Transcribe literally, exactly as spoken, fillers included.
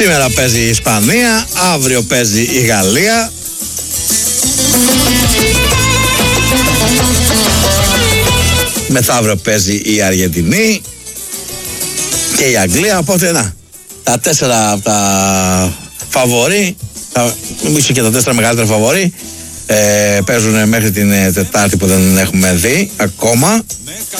Σήμερα παίζει η Ισπανία, αύριο παίζει η Γαλλία. Μεθαύριο παίζει η Αργεντινή και η Αγγλία, οπότε να, τα τέσσερα από τα φαβορί, ίσως και τα τέσσερα μεγαλύτερα φαβορί, ε, παίζουν μέχρι την Τετάρτη που δεν έχουμε δει ακόμα.